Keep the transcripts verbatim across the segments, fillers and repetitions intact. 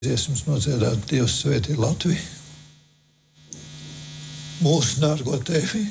Dziesmas nodziedāt Dievs svētī Latviju, mūsu dārgo tevi,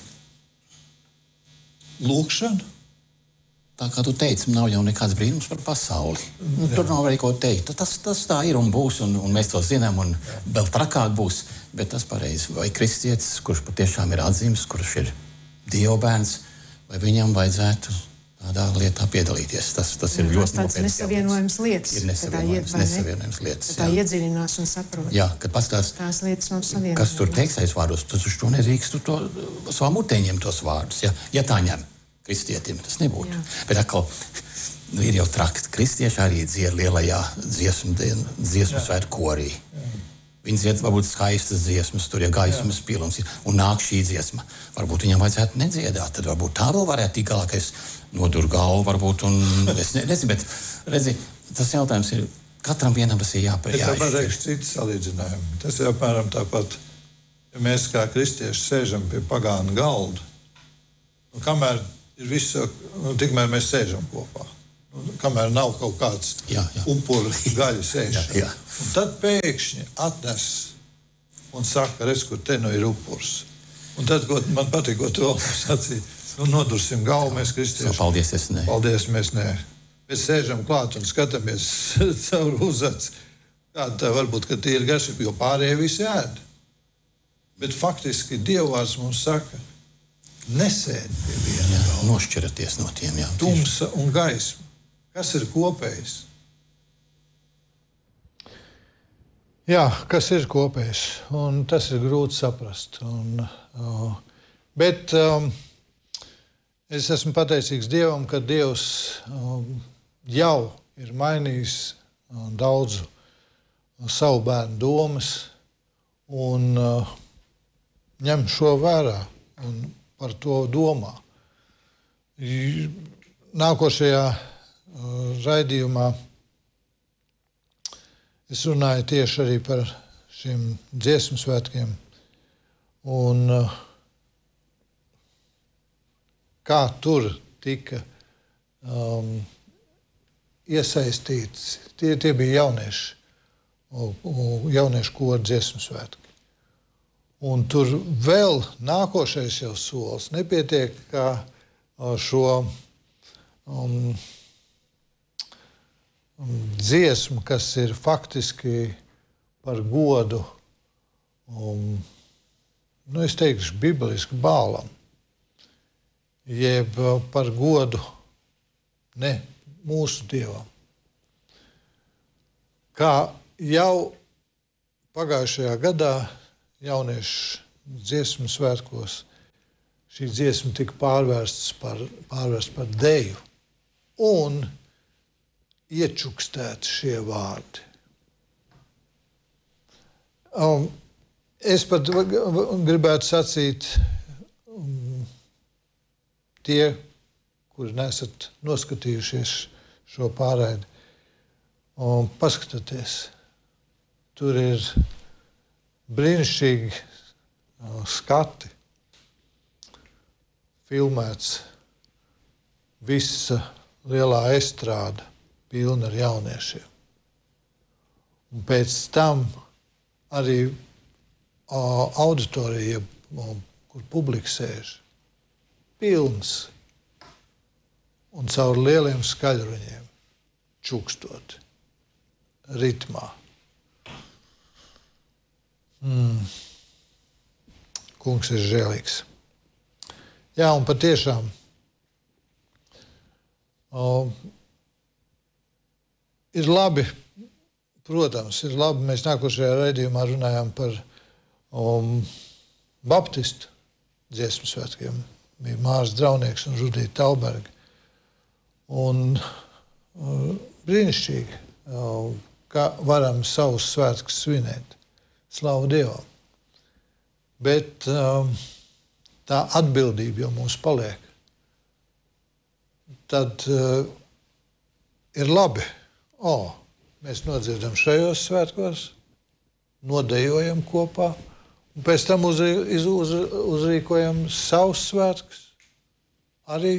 lūkšanu. Tā kā tu teici, nav jau nekāds brīnums par pasauli. Nu, tur nav arī ko teikt. Tas, tas tā ir un būs, un, un mēs to zinām, un vēl trakāk būs. Bet tas pareizi. Vai kristietis, kurš patiešām ir atzīmes, kurš ir Dieva bērns, vai viņam vajadzētu tādā lietā piedalīties. Tas, tas ir ļoti nopietns. Tas nesavienojams lietas. Ir nesavienojams, nesavienojams lietas. Tā iedziļinās un saprot. Jā, kad pastāst, tās lietas nav savienojams. Kas tur teiks aiz vārdos, tu taču to nedrīkst, tu to savā mutē ņem tos vārdus. Ja, ja tā ņem kristietim, tas nebūtu. Jā. Bet atkal, nu, ir jau traki. Kristieši arī dzied lielajā dziesmu, dziesmu svētu korī. Jā. Viņi dzied varbūt skaistas dziesmas, tur ir gaismas pilns, un nāk šī dziesma. Varbūt viņam vajadzētu nedziedāt, tad varbūt tā vēl varētu tik galā, ka es nodur galvu, varbūt, un es ne, nezinu, bet, redzi, tas jautājums ir, katram vienam tas ir jāpēc. Es jau pateikšu citu salīdzinājumu. Tas ir apmēram tāpat, ja mēs kā kristieši sēžam pie pagāna galda, un kamēr ir viss, un tikmēr mēs sēžam kopā. Un kamēr nav kaut kāds jā, jā. upuru gaļu sēšana. jā, jā. Un tad pēkšņi atnes un saka, redz, kur te nu ir upurs. Un tad, ko man patīk, ko tu vēl sacīji, nu nodursim galvu, mēs kristieši. So, paldies, es ne. Paldies, mēs ne. Mēs sēžam klāt un skatāmies caur uzac. Kāda tā varbūt, ka tie ir garši, jo pārējie visi ēd. Bet faktiski Dievvārds mums saka, nesēd pie viena galva. Nošķiraties no tiem, jā. Tumsa un gaisma. Kas ir kopējs? Jā, kas ir kopējs? Un tas ir grūti saprast. Un, uh, bet um, es esmu pateicīgs Dievam, ka Dievs um, jau ir mainījis uh, daudzu uh, savu bērnu domas un uh, ņem šo vērā un par to domā. Nākošajā raidījumā es runāju tieši arī par šiem dziesmu svētkiem un kā tur tika um, iesaistīts. Tie, tie bija jaunieši, jauniešu koru dziesmu svētki. Un tur vēl nākošais jau solis nepietiek, kā šo um, dziesmu, kas ir faktiski par godu, um, nu es teikšu, bibliski Bālam, jeb par godu ne mūsu Dievam. Kā jau pagājušajā gadā jauniešu dziesmu svētkos šī dziesma tika pārvērsta par, pārvērsta par deju un iečukstēti šie vārdi. Um, es pat gribētu sacīt, um, tie, kuri nesat noskatījušies šo pārraidi, um, paskatieties. Tur ir brīnišķīgi uh, skati, filmēts visa lielā estrāda, pilna ar jauniešiem. Un pēc tam arī uh, auditorija, uh, kur publika sēž, pilns un caur lieliem skaļruņiem čukstot ritmā. Mm. Kungs ir žēlīgs. Jā, un patiešām uh, ir labi, protams, ir labi, mēs nākošajā raidījumā runājām par um, baptistu dziesmu svētkiem. Bija Mārs Draunieks un Žudīta Talberga. Un uh, brīnišķīgi, uh, ka varam savus svētkus svinēt. Slavu Dievam. Bet um, tā atbildība jau mums paliek. Tad uh, ir labi. O, mēs nodziedam šajos svētkos, nodejojam kopā, un pēc tam uzrī, uz, uzrīkojam savus svētkus. Arī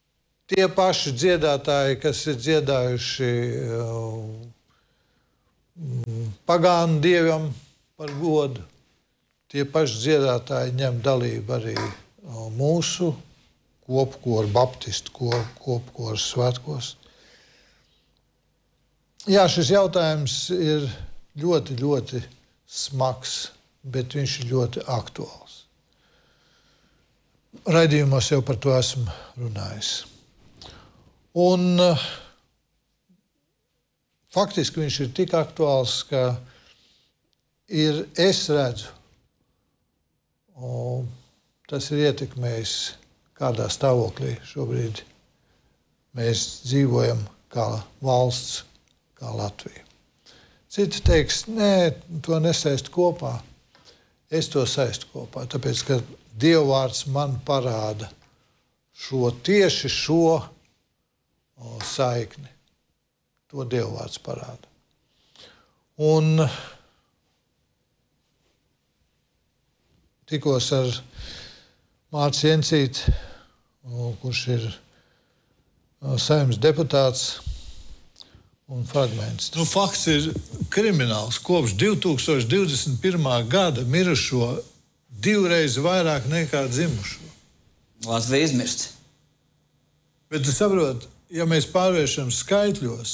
tie paši dziedātāji, kas ir dziedājuši uh, pagānu dievam par godu. Tie paši dziedātāji ņem dalību arī mūsu kopkoru, baptistu kopkoru svētkos. Jā, šis jautājums ir ļoti, ļoti smags, bet viņš ir ļoti aktuāls. Raidījumos jau par to esmu runājis. Un faktiski viņš ir tik aktuāls, ka ir, es redzu, un tas ir ietekmējis, kādā stāvoklī šobrīd mēs dzīvojam kā valsts, kā Latvija. Citi teiks, nē, to nesaist kopā. Es to saistu kopā, tāpēc, ka Dievvvārds man parāda šo tieši šo o, saikni. To Dievvvārds parāda. Un tikos ar Mārci Jencīti, kurš ir Saeimas deputāts un fragments. Nu, fakts ir krimināls. Kopš divi tūkstoši divdesmit pirmā gada mirušo divreiz vairāk nekā dzimušo. Latvija izmirst. Bet tu saproti, ja mēs pārvēršam skaitļos,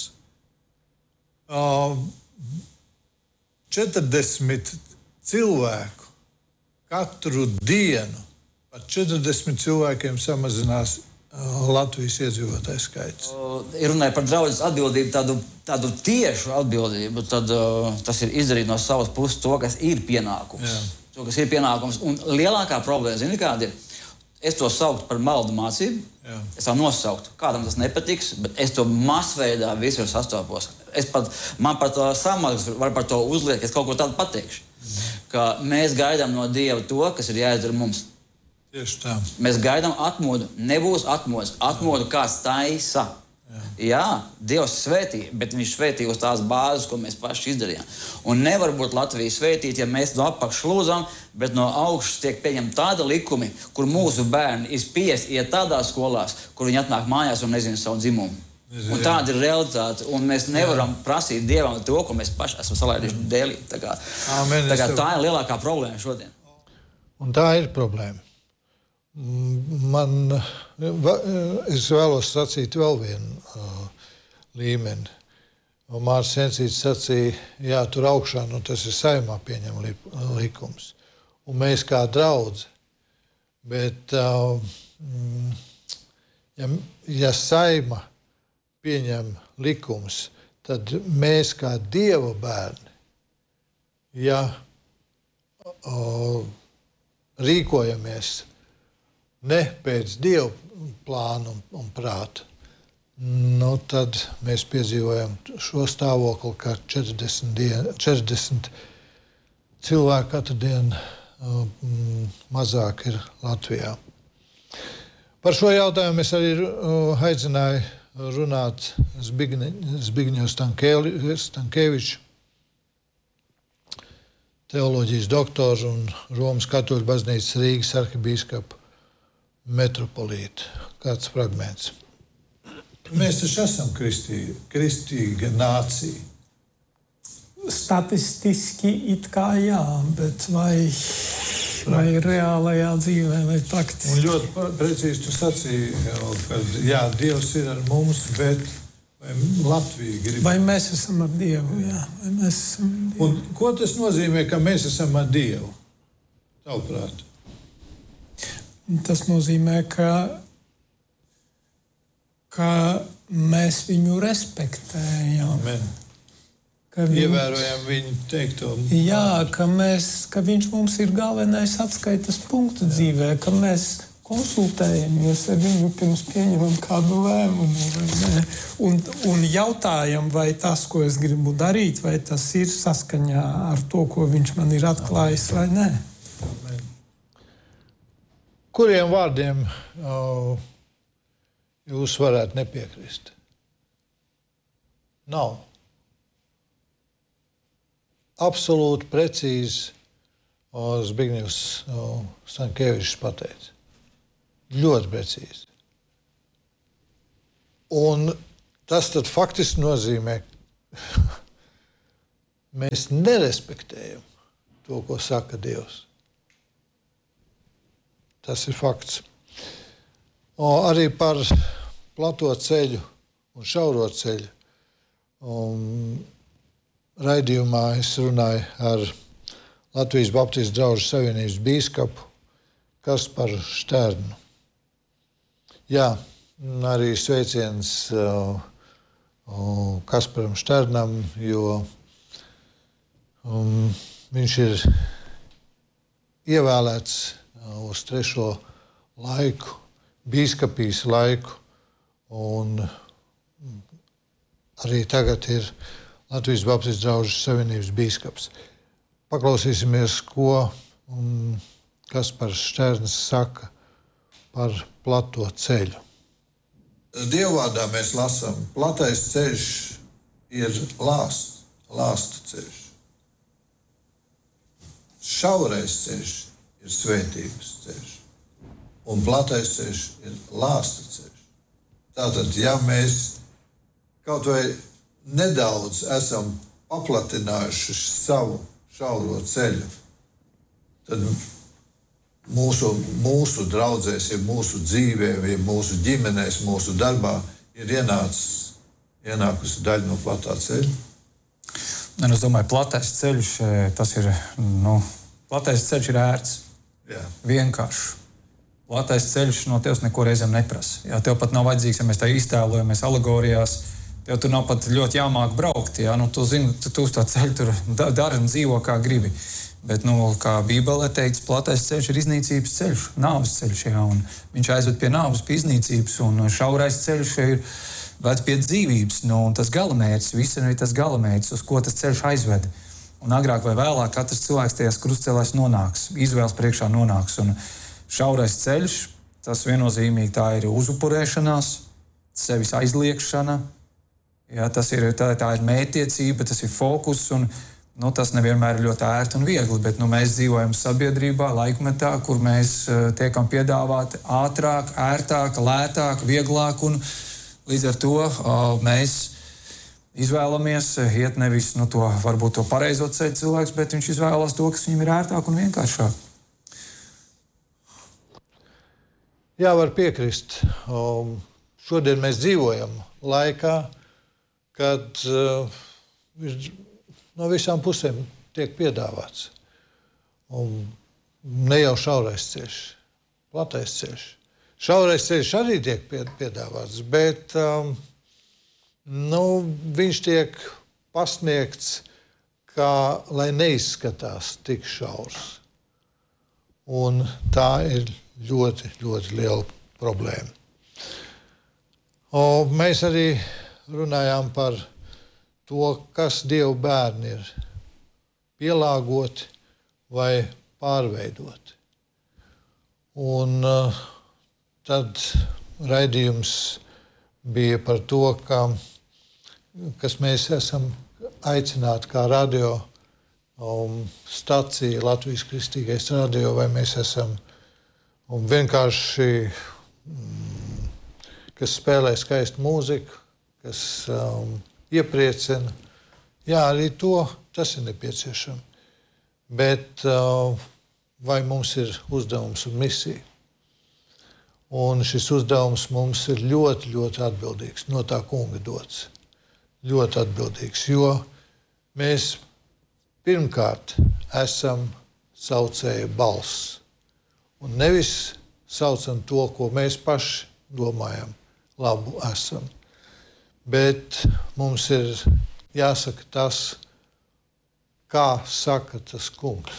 četrdesmit cilvēku katru dienu par četrdesmit cilvēkiem samazinās Latvijas iedzīvotāju skaits. Ja runāja par draudzes atbildību, tādu, tādu tiešu atbildību, tad uh, tas ir izdarīt no savas puses to, kas ir pienākums. Jā. To, kas ir pienākums. Un lielākā problēma, zini, kāda ir? Es to sauktu par maldu mācību. Jā. Es tā nosauktu. Kādam tas nepatiks, bet es to masveidā visur sastopos. Es pat, man par to samagas var par to uzliekt, es kaut ko tādu pateikšu. Mm. Ka mēs gaidām no Dieva to, kas ir jāizdara mums. Tieši tā. Mēs gaidām atmodu. Nebūs atmodas. Atmodu kāds taisa. Jā. Jā, Dievs svētī, bet viņš svētī uz tās bāzes, ko mēs paši izdarījām. Un nevar būt Latvija svētīt, ja mēs no apakšas lūdzam, bet no augšas tiek pieņemti tādi likumi, kur mūsu bērni ir spiesti iet tādās skolās, kur viņi atnāk mājās un nezina savu dzimumu. Nezinu, un tāda ir realitāte. Un mēs nevaram jā. prasīt Dievam to, ko mēs paši esam salaiduši dēlī. Tā, kā, Amen, tā, kā, tā ir lielākā problēma šodien. Un tā ir problēma. Man, es vēlos sacīt vēl vienu uh, līmeni. Mārcis Jencītis sacīja, jā, tur augšā, nu tas ir Saeimā pieņem li, likums. Un mēs kā draudze. Bet, uh, ja, ja Saeima pieņem likums, tad mēs kā Dieva bērni, ja uh, rīkojamies ne pēc Dieva plāna un, un prāta, nu, tad mēs piedzīvojam šo stāvokli, ka četrdesmit, dien, četrdesmit cilvēku katru dienu uh, mazāk ir Latvijā. Par šo jautājumu es arī uh, aicināju runāt Zbigņevu Stankēviču, teoloģijas doktoru un Romas katoļu baznīcas Rīgas arhibīskapu metropolītu. Kāds fragments. Mēs taču esam kristīga, kristīga nācija. Statistiski it kā jā, bet vai, vai reālajā dzīvē vai praktiski? Un ļoti precīzi tu sacīji, ka jā, Dievs ir ar mums, bet vai Latvija grib? Vai mēs esam ar Dievu, jā. Vai mēs esam ar Dievu. Un ko tas nozīmē, ka mēs esam ar Dievu? Tavuprāt? Tas nozīmē, ka, ka mēs viņu respektējam. Amen. Ka viņš, ievērojam viņu teikto. Jā, ka, mēs, ka viņš mums ir galvenais atskaites punktu jā. dzīvē, ka mēs konsultējamies ar viņu pirms pieņemam kādu lēmumu. Un, un jautājam, vai tas, ko es gribu darīt, vai tas ir saskaņā ar to, ko viņš man ir atklājis, vai nē. Amen. Kuriem vārdiem uh, jūs varētu nepiekrist? Nav. Absolūti precīzi uh, Zbigņevs uh, Stankēvičs pateica. Ļoti precīzi. Un tas tad faktiski nozīmē, mēs nerespektējam to, ko saka Dievs. Tas ir fakts. O, arī par plato ceļu un šauro ceļu. Um, raidījumā es runāju ar Latvijas Baptistu draugu savienības bīskapu Kasparu Štērnu. Jā, arī sveiciens uh, uh, Kasparam Šternam, jo um, viņš ir ievēlēts uh, uz trešo laiku, bīskapijas laiku, un arī tagad ir Latvijas Baptistu draugu savienības bīskaps. Paklausīsimies, ko um, Kaspars Šterns saka par plato ceļu. Dievvārdā mēs lasām, platais ceļš ir lāst, lāstu ceļš. Šaurais ceļš ir svētības ceļš. Un platais ceļš ir lāsta ceļš. Tātad, ja mēs kaut vai nedaudz esam paplatinājuši savu šauro ceļu, tad mūsu, mūsu draudzēs, ja mūsu dzīvē, ja mūsu ģimenēs, mūsu darbā ir ienācis, ienākusi daļa no platā ceļa. Un es domāju, platais ceļš, tas ir, nu, platais ceļš ir ērts. Jā. Vienkārši. Platais ceļš no tevis neko reizēm neprasa. Jā, tev pat nav vajadzīgs, ja mēs tā iztēlojamies alegorijās, tev tur nav pat ļoti jāmāk braukt. Jā, nu, tu zini, tu, tu uz tā ceļu tur dari un dzīvo kā gribi. Bet, nu, kā Bībelē teikts, platais ceļš ir iznīcības ceļš, nāves ceļš, jā, un viņš aizved pie nāves, pie iznīcības, un šaurais ceļš ir ved pie dzīvības, nu, un tas galamērķis, viss ir tas galamērķis, uz ko tas ceļš aizved. Un agrāk vai vēlāk katrs cilvēks tajās krustcelēs nonāks, izvēles priekšā nonāks, un šaurais ceļš, tas viennozīmīgi tā ir uzupurēšanās, sevis aizliekšana, jā, tas ir, tā, tā ir mētiecība, tas ir fokus, un nu, tas nevienmēr ir ļoti ērti un viegli, bet nu, mēs dzīvojam sabiedrībā, laikmetā, kur mēs uh, tiekam piedāvāti ātrāk, ērtāk, lētāk, vieglāk, un līdz ar to uh, mēs izvēlamies iet nevis nu, to, varbūt to pareizo ceļu cilvēks, bet viņš izvēlas to, kas viņam ir ērtāk un vienkāršāk. Jā, var piekrist. Um, šodien mēs dzīvojam laikā, kad uh, ir no visām pusēm tiek piedāvāts. Un ne jau šaurais ceļš, platais ceļš. Šaurais ceļš arī tiek piedāvāts, bet um, nu, viņš tiek pasniegts, kā, lai neizskatās tik šaurs. Un tā ir ļoti, ļoti liela problēma. Un mēs arī runājām par to, kas Dieva bērni ir pielāgoti vai pārveidoti. Un uh, tad raidījums bija par to, ka, kas mēs esam aicināti kā radio um, stacija, Latvijas Kristīgais radio, vai mēs esam um, vienkārši, um, kas spēlē skaistu mūziku, kas um, iepriecina. Jā, arī to tas ir nepieciešams. Bet uh, vai mums ir uzdevums un misija? Un šis uzdevums mums ir ļoti, ļoti atbildīgs, no tā kunga dots. Ļoti atbildīgs, jo mēs pirmkārt esam saucēja balss. Un nevis saucam to, ko mēs paši domājam, labu esam. Bet mums ir jāsaka tas, kā saka tas kungs.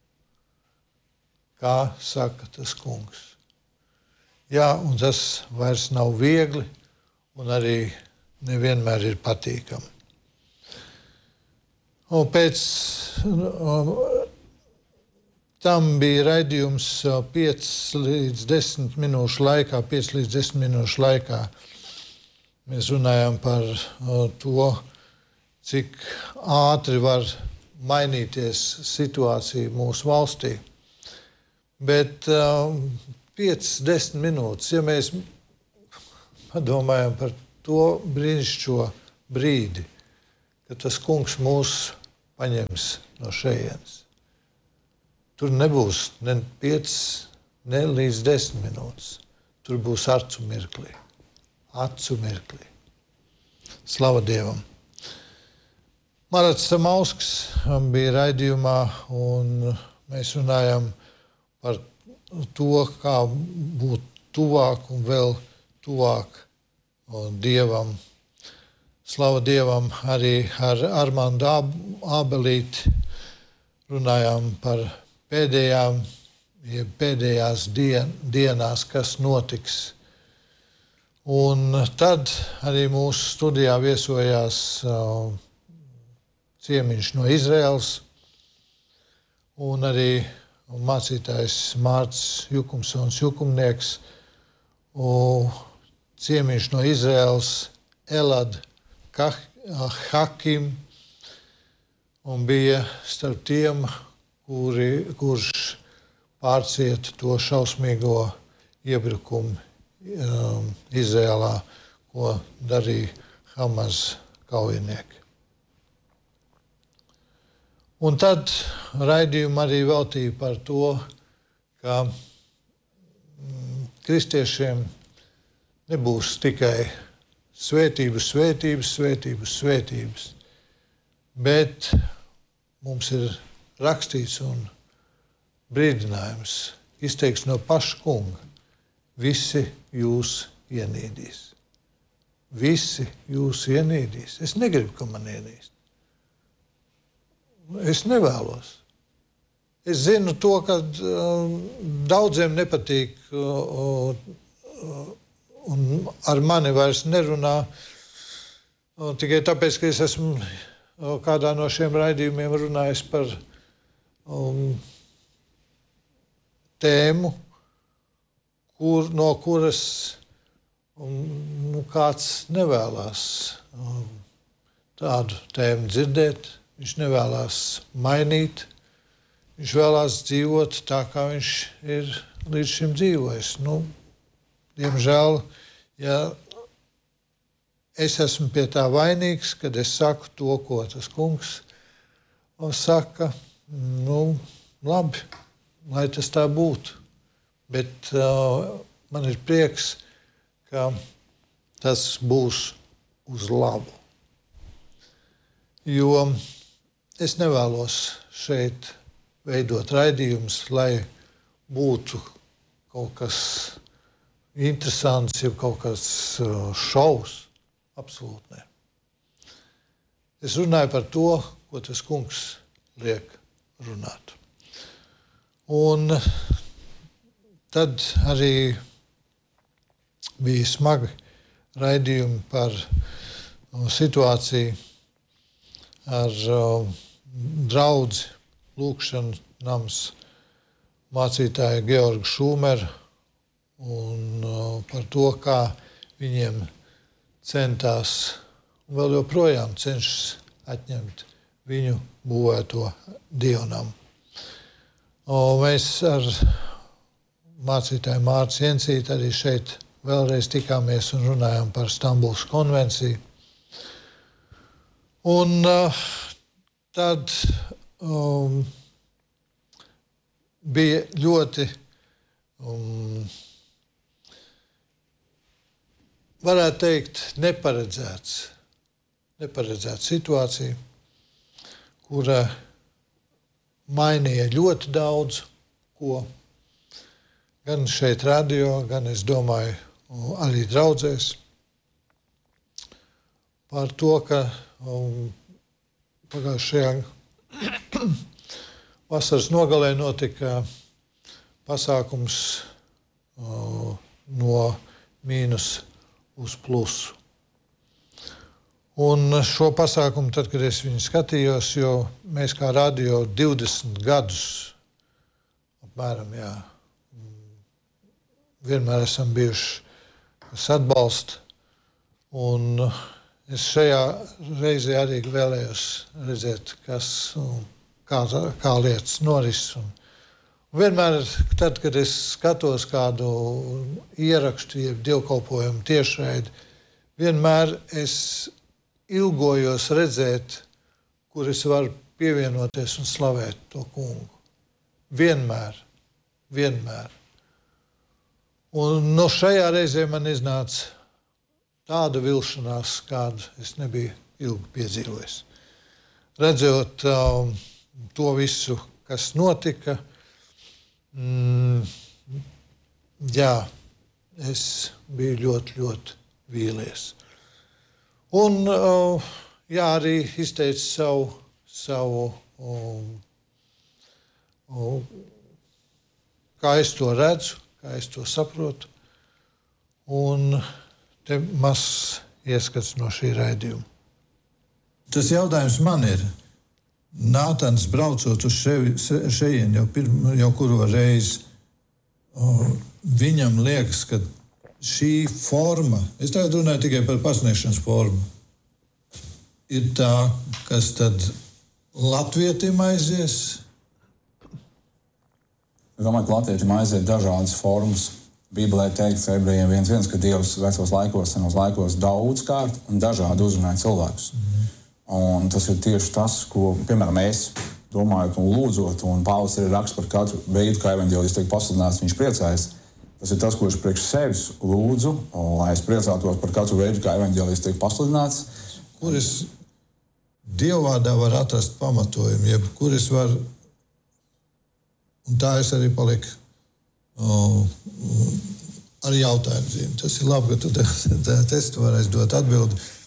Kā saka tas kungs. Jā, un tas vairs nav viegli un arī nevienmēr ir patīkami. Un pēc tam bija raidījums pieci līdz desmit minūšu laikā, pieci līdz desmit minūšu laikā. Mēs runājam par uh, to, cik ātri var mainīties situācija mūsu valstī. Bet uh, piecas, desmit minūtes, ja mēs padomājam par to brīnišķo brīdi, kad tas kungs mūs paņems no šejienes. Tur nebūs ne piecas, ne līdz desmit minūtes. Tur būs acu mirklī. Acu mirklī. Slava Dievam. Marats Samausks bija raidījumā, un mēs runājam par to, kā būt tuvāk un vēl tuvāk Dievam. Slava Dievam, arī ar Armandu Ābelīti runājām par pēdējām, ja pēdējās dien, dienās, kas notiks. Un tad arī mūsu studijā viesojās uh, ciemiņš no Izraels un arī mācītājs Mārcis Jukumsons Jukumnieks, un ciemiņš no Izraels Elad Hakim, un bija starp tiem, kuri, kurš pārcieta to šausmīgo iebrukumu um, Izrēlā, ko darīja Hamas kaujinieki. Un tad raidījumu arī veltīja par to, ka mm, kristiešiem nebūs tikai svētības, svētības, svētības, svētības, bet mums ir rakstīts un brīdinājums, izteikts no paša kunga. Visi jūs ienīdīs. Visi jūs ienīdīs. Es negribu, ka man ienīst. Es nevēlos. Es zinu to, ka uh, daudziem nepatīk uh, uh, un ar mani vairs nerunā uh, tikai tāpēc, ka es esmu uh, kādā no šiem raidījumiem runājis par um, tēmu, kur, no kuras um, nu, kāds nevēlas um, tādu tēmu dzirdēt. Viņš nevēlas mainīt, viņš vēlās dzīvot tā, kā viņš ir līdz šim dzīvojis. Nu, diemžēl, ja es esmu pie tā vainīgs, kad es saku to, ko tas kungs saka, nu, labi, lai tas tā būtu. Bet uh, man ir prieks, ka tas būs uz labu. Jo es nevēlos šeit veidot raidījumus, lai būtu kaut kas interesants, ja kaut kas šovs. Absolūti ne. Es runāju par to, ko tas kungs liek runāt. Un tad arī bija smagi raidījumi par situāciju ar uh, draudzi lūkšanu nams mācītāju Georgu Šūmeru un uh, par to, kā viņiem centās un vēl joprojām cenšas atņemt viņu būvēto dievnamu. Un mēs ar mācītāju Mārci Jensīti arī šeit vēlreiz tikāmies un runājām par Stambulas konvenciju. Un uh, tad um, bija ļoti, um, varētu teikt, neparedzēts, neparedzēta situācija, kura mainīja ļoti daudz ko, gan šeit radio, gan, es domāju, arī draudzēs, par to, ka um, pagājušajā vasaras nogalē notika pasākums uh, no mīnus uz plusu. Un šo pasākumu, tad, kad es viņu skatījos, jo mēs kā radio divdesmit gadus, apmēram, jā, vienmēr esam bijuši, kas atbalsta, un es šajā reizē arī vēlējos redzēt, kas, kā, kā lietas noris. Un vienmēr, tad, kad es skatos kādu ierakstu, jeb dievkalpojumu tiešraidi, vienmēr es ilgojos redzēt, kur es varu pievienoties un slavēt to kungu. Vienmēr, vienmēr. Un no šajā reizē man iznāca tāda vilšanās, kādu es nebiju ilgi piedzīvojis. Redzot um, to visu, kas notika, mm, jā, es biju ļoti, ļoti vīlies. Un uh, jā, arī izteica savu, savu um, um, kā es to redzu, kā es to saprotu. Un te mazs ieskats no šī raidījuma. Tas jautājums man ir, Nātans braucot uz šejienu jau, pirma, jau kuru reizi, viņam liekas, ka šī forma, es tagad runāju tikai par pasniegšanas formu, ir tā, kas tad latvietim aizies? Es domāju, ka latvietim aiziet dažādas formas. Bībelē teikts ebrejiem viens viens, ka Dievs vecos laikos, senos laikos daudzkārt un dažādi uzrunāja cilvēkus. Mm. Un tas ir tieši tas, ko, piemēram, mēs domājot un lūdzot, un Pāvils arī raksta par katru veidu, kā evaņģēlijs tiek pasludināts, viņš priecājas. Tas ir tas, ko es priekš sevis lūdzu, lai es priecātos par katru veidu, kā evaņģēlijs tiek pasludināts. Kur es Dievvārdā var atrast pamatojumu, jeb kur es varu, un tā es arī paliku o, ar jautājumu zīmi. Tas ir labi, ka tu te, te, te, te varēsi dot atbildi.